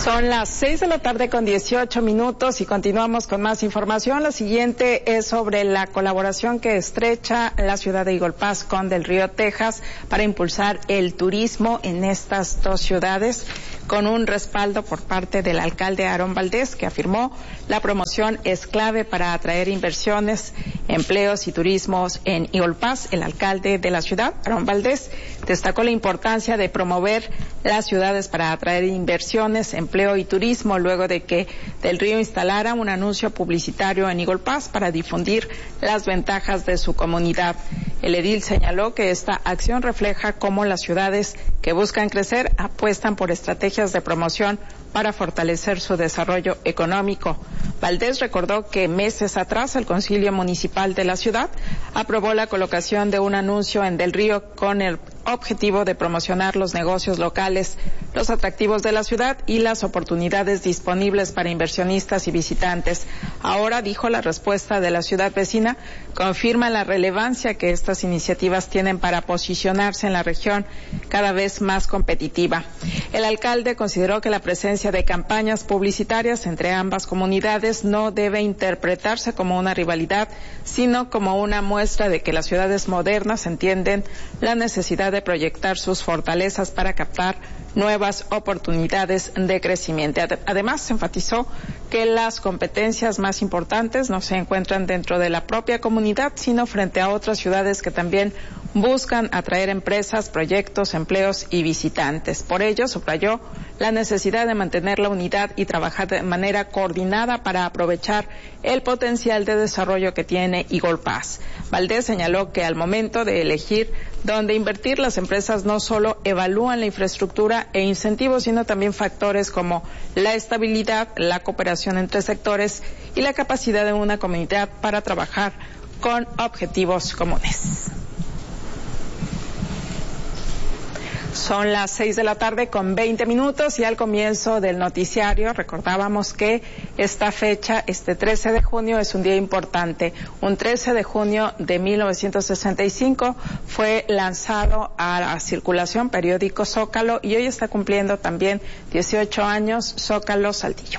Son las 6 de la tarde con 18 minutos y continuamos con más información. La siguiente es sobre la colaboración que estrecha la ciudad de Eagle Pass con Del Río, Texas, para impulsar el turismo en estas dos ciudades, con un respaldo por parte del alcalde Aarón Valdez, que afirmó la promoción es clave para atraer inversiones, empleos y turismos en Eagle Pass. El alcalde de la ciudad, Aarón Valdez, destacó la importancia de promover las ciudades para atraer inversiones, empleo y turismo, luego de que Del Río instalara un anuncio publicitario en Eagle Pass para difundir las ventajas de su comunidad. El edil señaló que esta acción refleja cómo las ciudades que buscan crecer apuestan por estrategias de promoción para fortalecer su desarrollo económico. Valdez recordó que meses atrás el Concilio Municipal de la ciudad aprobó la colocación de un anuncio en Del Río con el objetivo de promocionar los negocios locales, los atractivos de la ciudad y las oportunidades disponibles para inversionistas y visitantes. Ahora, dijo, la respuesta de la ciudad vecina confirma la relevancia que estas iniciativas tienen para posicionarse en la región cada vez más competitiva. El alcalde consideró que la presencia de campañas publicitarias entre ambas comunidades no debe interpretarse como una rivalidad, sino como una muestra de que las ciudades modernas entienden la necesidad de proyectar sus fortalezas para captar nuevas oportunidades de crecimiento. Además, enfatizó que las competencias más importantes no se encuentran dentro de la propia comunidad, sino frente a otras ciudades que también buscan atraer empresas, proyectos, empleos y visitantes. Por ello, subrayó la necesidad de mantener la unidad y trabajar de manera coordinada para aprovechar el potencial de desarrollo que tiene Eagle Pass. Valdez señaló que al momento de elegir dónde invertir, las empresas no solo evalúan la infraestructura e incentivos, sino también factores como la estabilidad, la cooperación entre sectores y la capacidad de una comunidad para trabajar con objetivos comunes. Son las 6 de la tarde con 20 minutos y al comienzo del noticiario recordábamos que esta fecha, este 13 de junio, es un día importante. Un 13 de junio de 1965 fue lanzado a la circulación periódico Zócalo y hoy está cumpliendo también 18 años Zócalo Saltillo.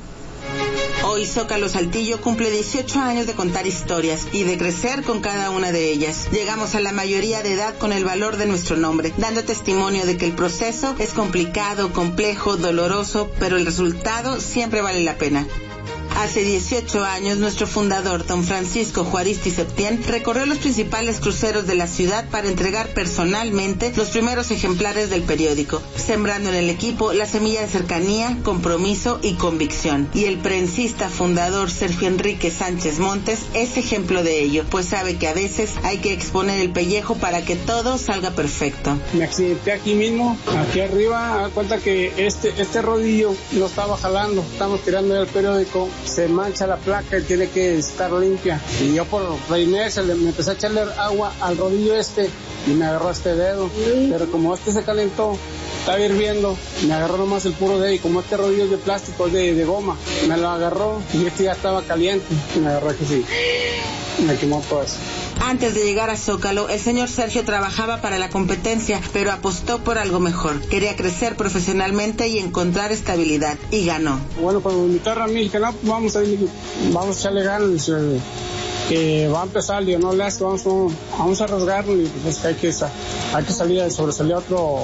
Hoy Zócalo Saltillo cumple 18 años de contar historias y de crecer con cada una de ellas. Llegamos a la mayoría de edad con el valor de nuestro nombre, dando testimonio de que el proceso es complicado, complejo, doloroso, pero el resultado siempre vale la pena. Hace 18 años, nuestro fundador, don Francisco Juaristi Septién, recorrió los principales cruceros de la ciudad para entregar personalmente los primeros ejemplares del periódico, sembrando en el equipo la semilla de cercanía, compromiso y convicción. Y el prensista fundador Sergio Enrique Sánchez Montes es ejemplo de ello, pues sabe que a veces hay que exponer el pellejo para que todo salga perfecto. Me accidenté aquí mismo, aquí arriba, a cuenta que este rodillo lo estaba jalando, estamos tirando el periódico, se mancha la placa y tiene que estar limpia. Y yo por la inercia me empecé a echarle agua al rodillo y me agarró este dedo. Pero como se calentó, estaba hirviendo, me agarró nomás el puro dedo y como este rodillo es de plástico, de goma, me lo agarró y ya estaba caliente y me agarró aquí sí. Me quemó todo eso. Antes de llegar a Zócalo, el señor Sergio trabajaba para la competencia, pero apostó por algo mejor. Quería crecer profesionalmente y encontrar estabilidad, y ganó. Bueno, cuando me invitaron a mí, dije, no, vamos a echarle ganas, que va a empezar, digo, no le hace, vamos a rasgarlo, y pues hay que salir, sobresalir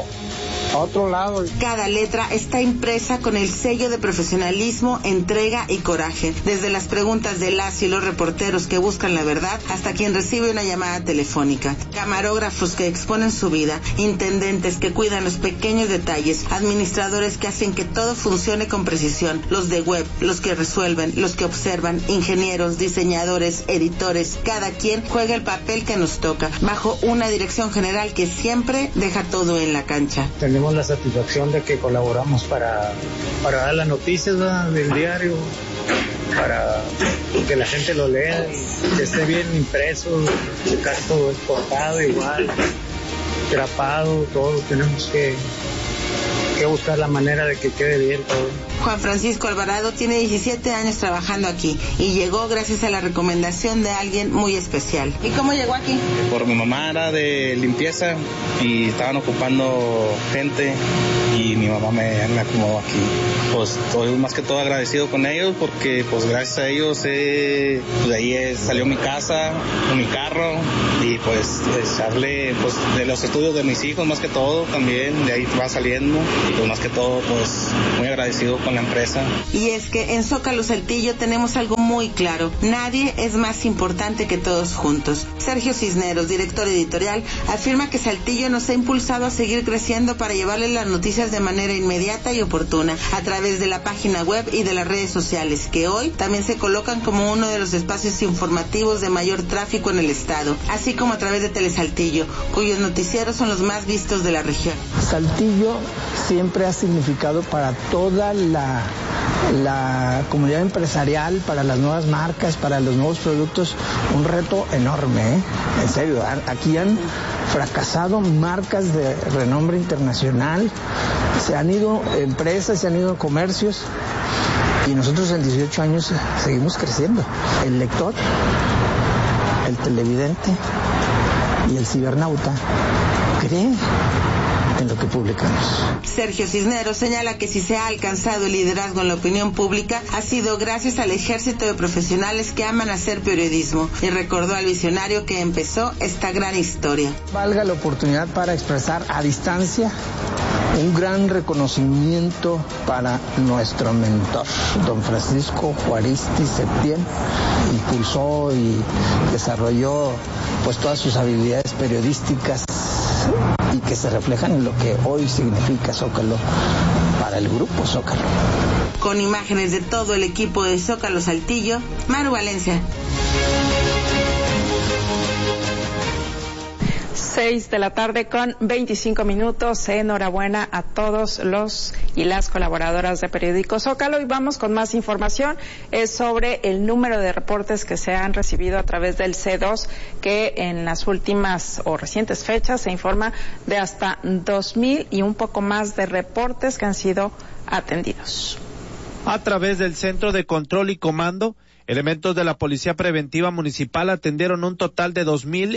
a otro lado. Cada letra está impresa con el sello de profesionalismo, entrega y coraje. Desde las preguntas de las y los reporteros que buscan la verdad hasta quien recibe una llamada telefónica. Camarógrafos que exponen su vida, intendentes que cuidan los pequeños detalles, administradores que hacen que todo funcione con precisión, los de web, los que resuelven, los que observan, ingenieros, diseñadores, editores. Cada quien juega el papel que nos toca, bajo una dirección general que siempre deja todo en la cancha. Tenemos la satisfacción de que colaboramos para dar las noticias, ¿verdad?, del diario, para que la gente lo lea y que esté bien impreso, checar todo el portado igual, grapado, todo. Tenemos que buscar la manera de que quede bien todo. Juan Francisco Alvarado tiene 17 años trabajando aquí y llegó gracias a la recomendación de alguien muy especial. ¿Y cómo llegó aquí? Por mi mamá era de limpieza y estaban ocupando gente y mi mamá me acomodó aquí. Pues estoy más que todo agradecido con ellos porque pues gracias a ellos de ahí salió mi casa, mi carro y pues echarle pues de los estudios de mis hijos más que todo también, de ahí va saliendo y pues más que todo pues muy agradecido con la empresa. Y es que en Zócalo Saltillo tenemos algo muy claro, nadie es más importante que todos juntos. Sergio Cisneros, director editorial, afirma que Saltillo nos ha impulsado a seguir creciendo para llevarle las noticias de manera inmediata y oportuna a través de la página web y de las redes sociales, que hoy también se colocan como uno de los espacios informativos de mayor tráfico en el estado, así como a través de Telesaltillo, cuyos noticieros son los más vistos de la región. Saltillo siempre ha significado para toda la comunidad empresarial, para las nuevas marcas, para los nuevos productos, un reto enorme, en serio. Aquí han fracasado marcas de renombre internacional, se han ido empresas, se han ido comercios y nosotros en 18 años seguimos creciendo. El lector, el televidente y el cibernauta creen en lo que publicamos. Sergio Cisneros señala que si se ha alcanzado el liderazgo en la opinión pública ha sido gracias al ejército de profesionales que aman hacer periodismo y recordó al visionario que empezó esta gran historia. Valga la oportunidad para expresar a distancia un gran reconocimiento para nuestro mentor, don Francisco Juaristi Septién. Impulsó y desarrolló pues todas sus habilidades periodísticas y que se reflejan en lo que hoy significa Zócalo para el grupo Zócalo. Con imágenes de todo el equipo de Zócalo Saltillo, Maru Valencia. 6 de la tarde con 25 minutos. Enhorabuena a todos los y las colaboradoras de Periódico Zócalo. Y vamos con más información. Es sobre el número de reportes que se han recibido a través del C2, que en las últimas o recientes fechas se informa de hasta 2,000 y un poco más de reportes que han sido atendidos. A través del Centro de Control y Comando, elementos de la Policía Preventiva Municipal atendieron un total de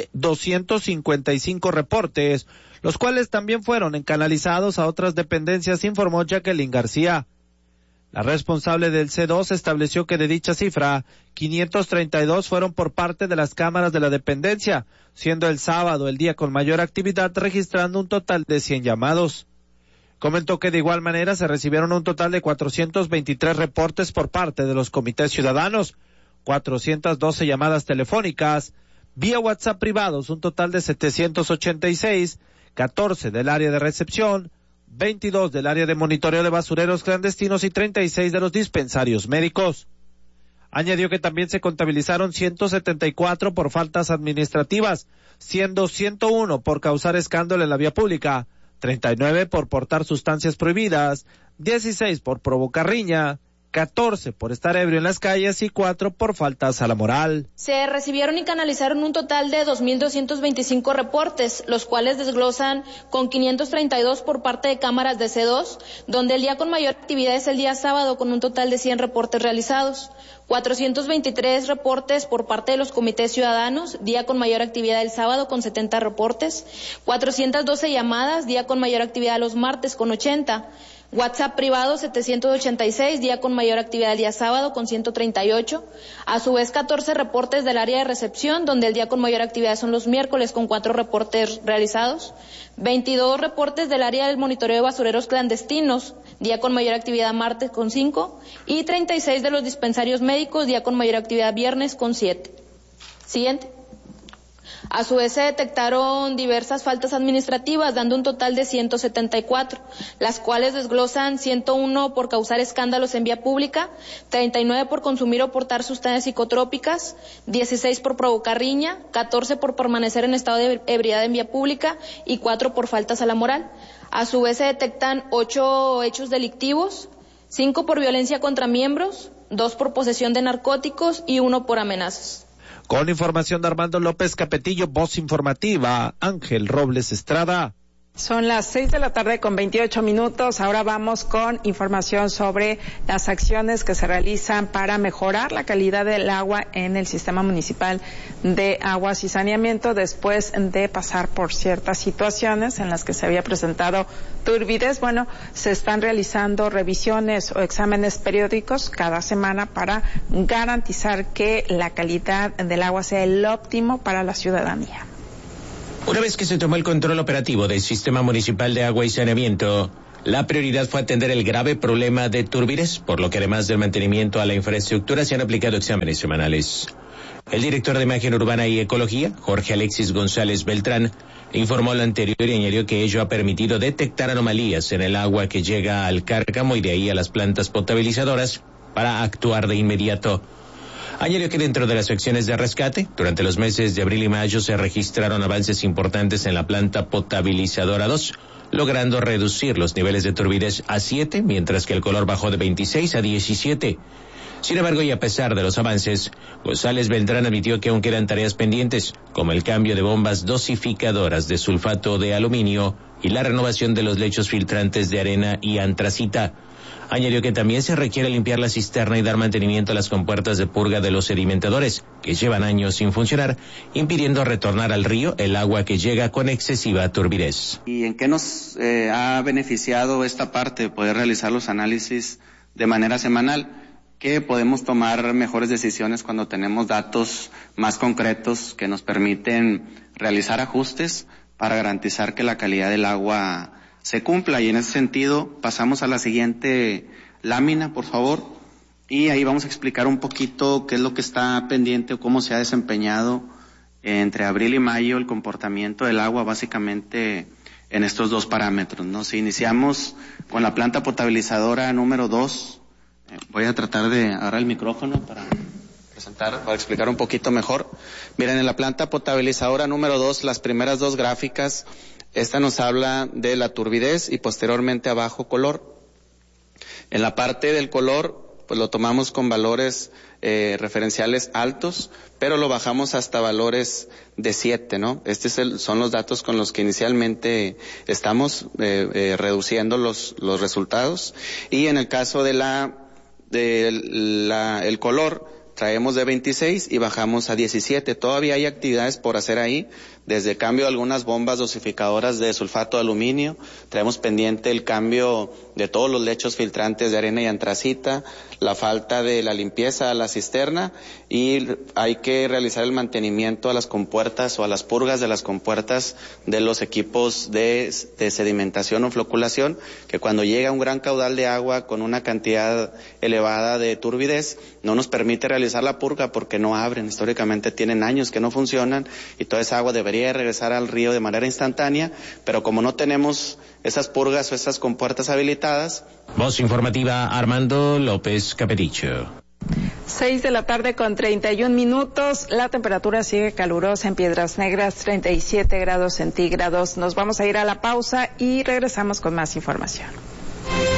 2,255 reportes, los cuales también fueron canalizados a otras dependencias, informó Jacqueline García. La responsable del C2 estableció que de dicha cifra, 532 fueron por parte de las cámaras de la dependencia, siendo el sábado el día con mayor actividad, registrando un total de 100 llamados. Comentó que de igual manera se recibieron un total de 423 reportes por parte de los comités ciudadanos, 412 llamadas telefónicas, vía WhatsApp privados un total de 786, 14 del área de recepción, 22 del área de monitoreo de basureros clandestinos y 36 de los dispensarios médicos. Añadió que también se contabilizaron 174 por faltas administrativas, siendo 101 por causar escándalo en la vía pública, 39 por portar sustancias prohibidas, 16 por provocar riña, 14 por estar ebrio en las calles y 4 por faltas a la moral. Se recibieron y canalizaron un total de 2,225 reportes, los cuales desglosan con 532 por parte de cámaras de C2, donde el día con mayor actividad es el día sábado con un total de 100 reportes realizados. 423 reportes por parte de los comités ciudadanos, día con mayor actividad el sábado con 70 reportes, 412 llamadas, día con mayor actividad los martes con 80, WhatsApp privado 786, día con mayor actividad el día sábado con 138, a su vez 14 reportes del área de recepción, donde el día con mayor actividad son los miércoles con 4 reportes realizados, 22 reportes del área del monitoreo de basureros clandestinos, día con mayor actividad martes con 5, y 36 de los dispensarios médicos, día con mayor actividad viernes con 7. Siguiente. A su vez se detectaron diversas faltas administrativas, dando un total de 174, las cuales desglosan 101 por causar escándalos en vía pública, 39 por consumir o portar sustancias psicotrópicas, 16 por provocar riña, 14 por permanecer en estado de ebriedad en vía pública y 4 por faltas a la moral. A su vez se detectan 8 hechos delictivos, 5 por violencia contra miembros, 2 por posesión de narcóticos y 1 por amenazas. Con información de Armando López Capetillo, voz informativa, Ángel Robles Estrada. Son las 6 de la tarde con 28 minutos. Ahora vamos con información sobre las acciones que se realizan para mejorar la calidad del agua en el Sistema Municipal de Aguas y Saneamiento después de pasar por ciertas situaciones en las que se había presentado turbidez. Bueno, se están realizando revisiones o exámenes periódicos cada semana para garantizar que la calidad del agua sea el óptimo para la ciudadanía. Una vez que se tomó el control operativo del Sistema Municipal de Agua y Saneamiento, la prioridad fue atender el grave problema de turbidez, por lo que además del mantenimiento a la infraestructura se han aplicado exámenes semanales. El director de Imagen Urbana y Ecología, Jorge Alexis González Beltrán, informó lo anterior y añadió que ello ha permitido detectar anomalías en el agua que llega al cárcamo y de ahí a las plantas potabilizadoras para actuar de inmediato. Añadió que dentro de las acciones de rescate, durante los meses de abril y mayo se registraron avances importantes en la planta potabilizadora 2, logrando reducir los niveles de turbidez a 7, mientras que el color bajó de 26 a 17. Sin embargo, y a pesar de los avances, González Beltrán admitió que aún quedan tareas pendientes, como el cambio de bombas dosificadoras de sulfato de aluminio y la renovación de los lechos filtrantes de arena y antracita. Añadió que también se requiere limpiar la cisterna y dar mantenimiento a las compuertas de purga de los sedimentadores, que llevan años sin funcionar, impidiendo retornar al río el agua que llega con excesiva turbidez. ¿Y en qué nos ha beneficiado esta parte de poder realizar los análisis de manera semanal? Que podemos tomar mejores decisiones cuando tenemos datos más concretos que nos permiten realizar ajustes para garantizar que la calidad del agua se cumpla, y en ese sentido pasamos a la siguiente lámina, por favor, y ahí vamos a explicar un poquito qué es lo que está pendiente o cómo se ha desempeñado entre abril y mayo el comportamiento del agua básicamente en estos dos parámetros, ¿no? Si iniciamos con la planta potabilizadora número 2, voy a tratar de agarrar el micrófono para explicar un poquito mejor. Miren, en la planta potabilizadora número 2, las primeras dos gráficas, esta nos habla de la turbidez y posteriormente abajo color. En la parte del color, pues lo tomamos con valores referenciales altos, pero lo bajamos hasta valores de 7, ¿no? Son los datos con los que inicialmente estamos reduciendo los resultados. Y en el caso de el color, traemos de 26 y bajamos a 17. Todavía hay actividades por hacer ahí, desde cambio de algunas bombas dosificadoras de sulfato de aluminio, traemos pendiente el cambio de todos los lechos filtrantes de arena y antracita, la falta de la limpieza a la cisterna, y hay que realizar el mantenimiento a las compuertas o a las purgas de las compuertas de los equipos de sedimentación o floculación, que cuando llega un gran caudal de agua con una cantidad elevada de turbidez, no nos permite realizar la purga porque no abren. Históricamente tienen años que no funcionan y toda esa agua debería regresar al río de manera instantánea, pero como no tenemos esas purgas o esas compuertas habilitadas. Voz informativa, Armando López Capericho. 6 de la tarde con 31 minutos. La temperatura sigue calurosa en Piedras Negras, 37 grados centígrados. Nos vamos a ir a la pausa y regresamos con más información.